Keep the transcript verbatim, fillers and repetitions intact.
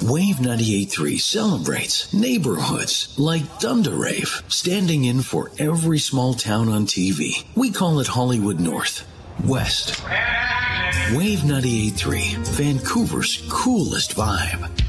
Wave ninety-eight point three celebrates neighborhoods like Thunder Rave, standing in for every small town on T V. We call it Hollywood North, West. Wave ninety-eight point three, Vancouver's coolest vibe.